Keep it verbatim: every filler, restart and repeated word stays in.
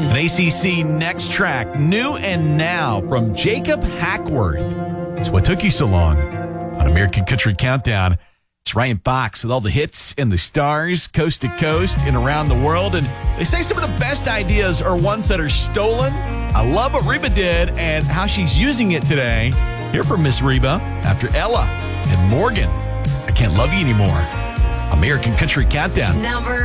An A C C Next Track, New and Now from Jacob Hackworth. It's What Took You So Long on American Country Countdown. It's Ryan Fox with all the hits and the stars, coast to coast and around the world. And they say some of the best ideas are ones that are stolen. I love what Reba did and how she's using it today. Hear from Miss Reba after Ella and Morgan. I Can't Love You Anymore. American Country Countdown. Number